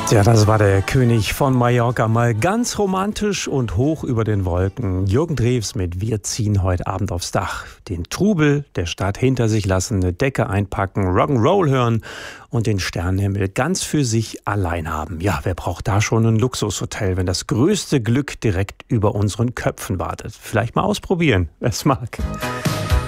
Tja, das war der König von Mallorca, mal ganz romantisch und hoch über den Wolken. Jürgen Drews mit Wir ziehen heute Abend aufs Dach. Den Trubel der Stadt hinter sich lassen, eine Decke einpacken, Rock'n'Roll hören und den Sternenhimmel ganz für sich allein haben. Ja, wer braucht da schon ein Luxushotel, wenn das größte Glück direkt über unseren Köpfen wartet? Vielleicht mal ausprobieren, wer es mag.